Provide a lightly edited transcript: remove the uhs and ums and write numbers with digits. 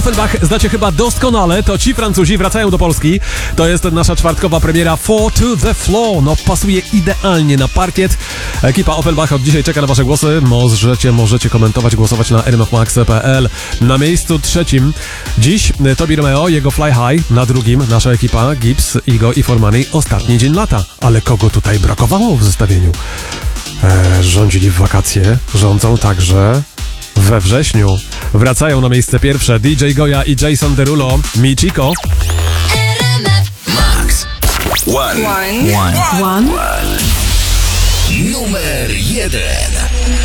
Offenbach znacie chyba doskonale, to ci Francuzi wracają do Polski. To jest nasza czwartkowa premiera Four to the Floor. No pasuje idealnie na parkiet. Ekipa Offenbach od dzisiaj czeka na wasze głosy. Możecie komentować, głosować na rmfmax.pl. Na miejscu trzecim dziś Tobi Romeo, jego Fly High. Na drugim nasza ekipa Gibbs, Igo i Formani, Ostatni dzień lata. Ale kogo tutaj brakowało w zestawieniu? Rządzili w wakacje, rządzą także we wrześniu. Wracają na miejsce pierwsze DJ Goya i Jason Derulo, Michiko. Max. One. One. Numer 1.